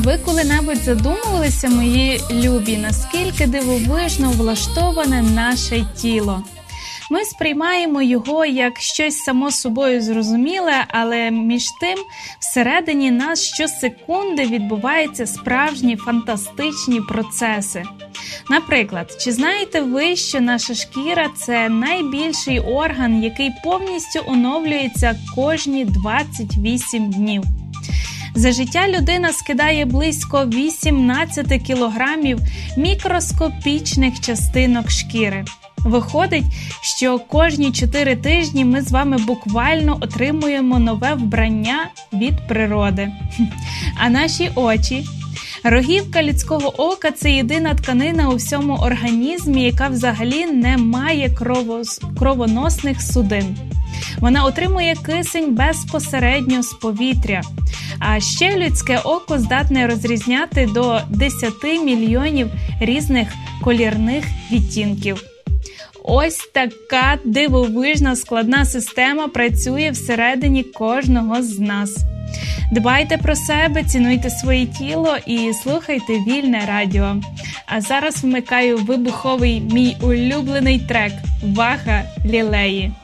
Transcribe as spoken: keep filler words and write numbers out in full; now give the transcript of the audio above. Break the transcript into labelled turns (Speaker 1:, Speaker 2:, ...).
Speaker 1: ви коли-небудь задумувалися, мої любі, наскільки дивовижно влаштоване наше тіло? Ми сприймаємо його як щось само собою зрозуміле, але між тим всередині нас щосекунди відбуваються справжні фантастичні процеси. Наприклад, чи знаєте ви, що наша шкіра – це найбільший орган, який повністю оновлюється кожні двадцять вісім днів? За життя людина скидає близько вісімнадцять кілограмів мікроскопічних частинок шкіри. Виходить, що кожні чотири тижні ми з вами буквально отримуємо нове вбрання від природи. А наші очі? Рогівка людського ока – це єдина тканина у всьому організмі, яка взагалі не має кровос- кровоносних судин. Вона отримує кисень безпосередньо з повітря. А ще людське око здатне розрізняти до десять мільйонів різних колірних відтінків. Ось така дивовижна складна система працює всередині кожного з нас. Дбайте про себе, цінуйте своє тіло і слухайте Вільне радіо. А зараз вмикаю вибуховий мій улюблений трек «Вага Лілеї».